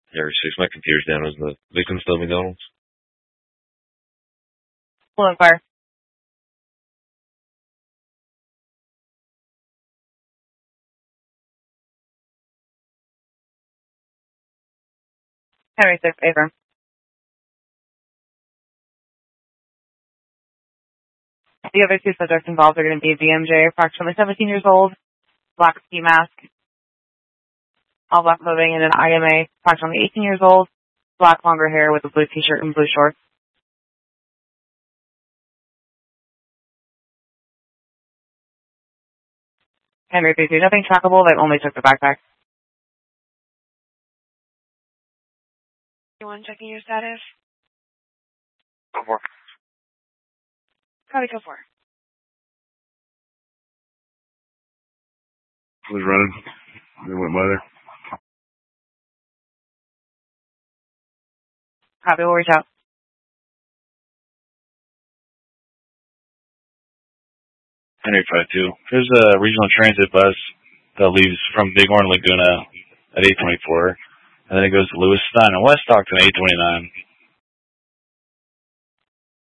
Area 6, my computer's down. Is the victim still McDonald's? We'll inquire. Henry 6, affirm. The other two subjects involved are going to be BMJ, approximately 17 years old, black ski mask, all black clothing, and an IMA, approximately 18 years old, black longer hair with a blue t-shirt and blue shorts. Henry 3, nothing trackable. They only took the backpack. Anyone checking your status? Go for it. Copy, go for it. Who's running? They went by there. Copy, we'll reach out. Henry 5-2. There's a regional transit bus that leaves from Bighorn Laguna at 8:24, and then it goes to Lewiston and West Stockton at 8:29.